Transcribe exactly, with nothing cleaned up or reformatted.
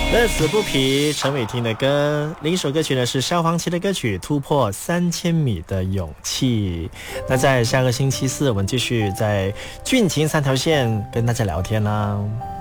乐此不疲，陈伟霆的歌。另一首歌曲呢是萧煌奇的歌曲《突破三千米的勇气》。那在下个星期四，我们继续在俊情三条线跟大家聊天啦。